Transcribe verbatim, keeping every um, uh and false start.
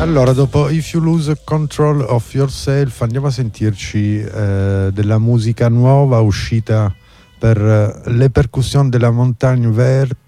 Allora, dopo If You Lose Control of Yourself, andiamo a sentirci eh, della musica nuova uscita per eh, le percussioni della Montagne Verte,